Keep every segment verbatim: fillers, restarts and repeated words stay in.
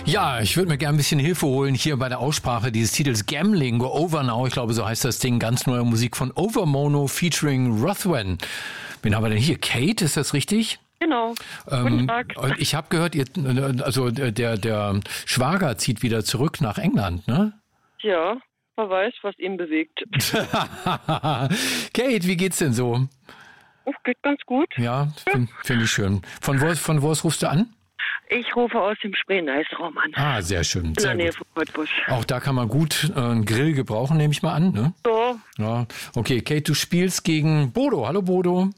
Ja, ich würde mir gerne ein bisschen Hilfe holen hier bei der Aussprache dieses Titels Gambling Go Over Now. Ich glaube, so heißt das Ding. Ganz neue Musik von Overmono featuring Rothwen. Wen haben wir denn hier? Kate, ist das richtig? Genau. Ähm, Guten Tag. Ich habe gehört, ihr, also der, der Schwager zieht wieder zurück nach England, ne? Ja, wer weiß, was ihn bewegt. Kate, wie geht's denn so? Oh, geht ganz gut. Ja, finde find ich schön. Von wo, von wo aus rufst du an? Ich rufe aus dem Spree-Neißraum an. Ah, sehr schön. In der Sehr Nähe gut. von Cottbus. Auch da kann man gut äh, einen Grill gebrauchen, nehme ich mal an, ne? So, Ja. Okay, Kate, du spielst gegen Bodo. Hallo Bodo.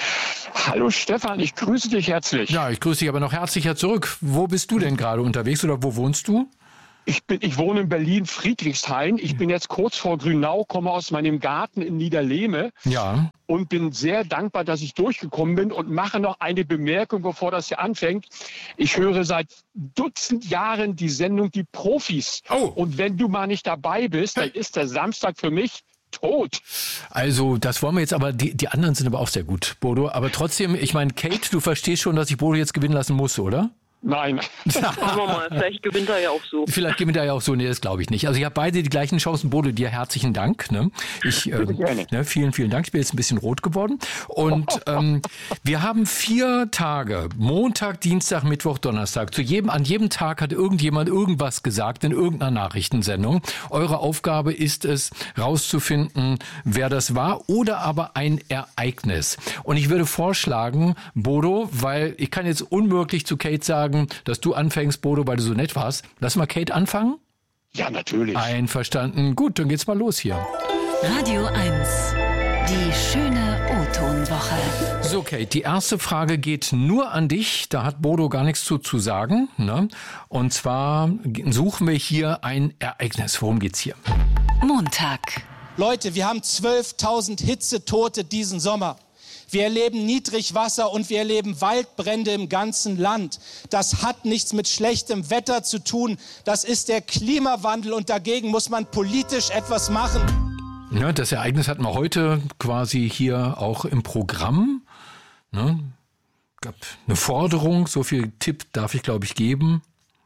Hallo Stefan, ich grüße dich herzlich. Ja, ich grüße dich aber noch herzlicher zurück. Wo bist du denn gerade unterwegs oder wo wohnst du? Ich, bin, ich wohne in Berlin-Friedrichshain. Ich bin jetzt kurz vor Grünau, komme aus meinem Garten in Niederlehme Ja. und bin sehr dankbar, dass ich durchgekommen bin und mache noch eine Bemerkung, bevor das hier anfängt. Ich höre seit Dutzend Jahren die Sendung Die Profis. Oh. Und wenn du mal nicht dabei bist, dann ist der Samstag für mich tot. Also, das wollen wir jetzt, aber die, die anderen sind aber auch sehr gut, Bodo. Aber trotzdem, ich meine, Kate, du verstehst schon, dass ich Bodo jetzt gewinnen lassen muss, oder? Nein. schauen wir mal, vielleicht gewinnt er ja auch so. Vielleicht gewinnt er ja auch so, nee, das glaube ich nicht. Also ich habe beide die gleichen Chancen. Bodo, dir herzlichen Dank. Ne? Ich, ähm, gerne. ne, vielen, vielen Dank. Ich bin jetzt ein bisschen rot geworden. Und ähm, wir haben vier Tage, Montag, Dienstag, Mittwoch, Donnerstag. Zu jedem, an jedem Tag hat irgendjemand irgendwas gesagt in irgendeiner Nachrichtensendung. Eure Aufgabe ist es, rauszufinden, wer das war oder aber ein Ereignis. Und ich würde vorschlagen, Bodo, weil ich kann jetzt unmöglich zu Kate sagen, dass du anfängst, Bodo, weil du so nett warst. Lass mal Kate anfangen. Ja, natürlich. Einverstanden. Gut, dann geht's mal los hier. Radio eins. Die schöne O-Ton-Woche. So, Kate, die erste Frage geht nur an dich. Da hat Bodo gar nichts zu, zu sagen. Ne? Und zwar suchen wir hier ein Ereignis. Worum geht's hier? Montag. Leute, wir haben zwölftausend Hitzetote diesen Sommer. Wir erleben Niedrigwasser und wir erleben Waldbrände im ganzen Land. Das hat nichts mit schlechtem Wetter zu tun. Das ist der Klimawandel und dagegen muss man politisch etwas machen. Ja, das Ereignis hatten wir heute quasi hier auch im Programm. Ne? Gab eine Forderung, so viel Tipp darf ich, glaube ich, geben.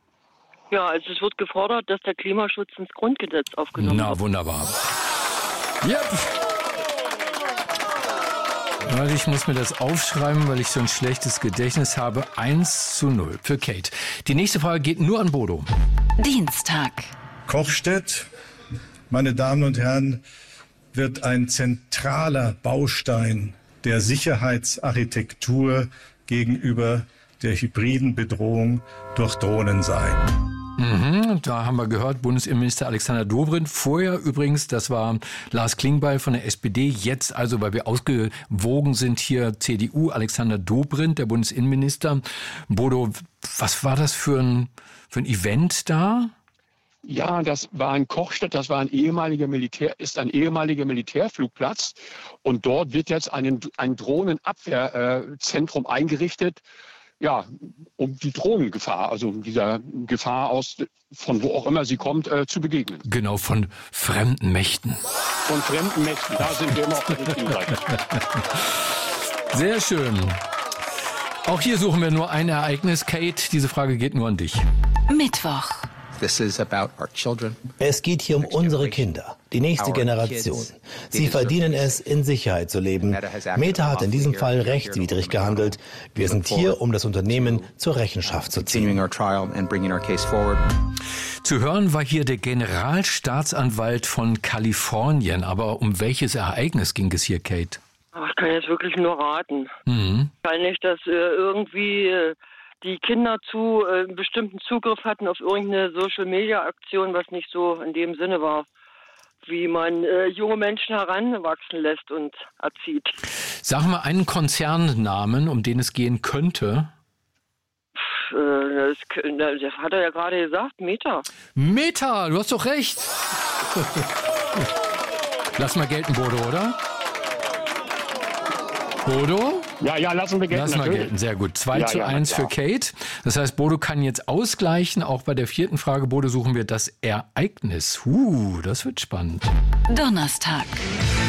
Ja, also es wird gefordert, dass der Klimaschutz ins Grundgesetz aufgenommen Na, wird. wunderbar. Ja. Warte, ich muss mir das aufschreiben, weil ich so ein schlechtes Gedächtnis habe. eins zu null für Kate. Die nächste Frage geht nur an Bodo. Dienstag. Kochstedt, meine Damen und Herren, wird ein zentraler Baustein der Sicherheitsarchitektur gegenüber der hybriden Bedrohung durch Drohnen sein. Mhm, da haben wir gehört, Bundesinnenminister Alexander Dobrindt. Vorher übrigens, das war Lars Klingbeil von der S P D. Jetzt also, weil wir ausgewogen sind, hier C D U, Alexander Dobrindt, der Bundesinnenminister. Bodo, was war das für ein, für ein Event da? Ja, das war in Kochstedt, das war ein ehemaliger Militär, ist ein ehemaliger Militärflugplatz und dort wird jetzt ein, ein Drohnenabwehrzentrum eingerichtet, ja, um die Drohnengefahr, also dieser Gefahr aus, von wo auch immer sie kommt, äh, zu begegnen. Genau, von fremden Mächten. Von fremden Mächten, da sind wir immer auf der richtigen Seite. Sehr schön. Auch hier suchen wir nur ein Ereignis. Kate, diese Frage geht nur an dich. Mittwoch. Es geht hier um unsere Kinder, die nächste Generation. Sie verdienen es, in Sicherheit zu leben. Meta hat in diesem Fall rechtswidrig gehandelt. Wir sind hier, um das Unternehmen zur Rechenschaft zu ziehen. Zu hören war hier der Generalstaatsanwalt von Kalifornien. Aber um welches Ereignis ging es hier, Kate? Ach, ich kann jetzt wirklich nur raten. Mhm. Wahrscheinlich, dass äh, irgendwie äh, die Kinder zu äh, einen bestimmten Zugriff hatten auf irgendeine Social-Media-Aktion, was nicht so in dem Sinne war, wie man äh, junge Menschen heranwachsen lässt und erzieht. Sag mal einen Konzernnamen, um den es gehen könnte. Pff, äh, das, das hat er ja gerade gesagt, Meta. Meta, du hast doch recht. Lass mal gelten, Bodo, oder? Bodo? Ja, ja, lassen wir gelten. Lass mal gelten, sehr gut. zwei Ja, zu ja, eins na für Kate. Das heißt, Bodo kann jetzt ausgleichen. Auch bei der vierten Frage, Bodo, suchen wir das Ereignis. Uh, das wird spannend. Donnerstag.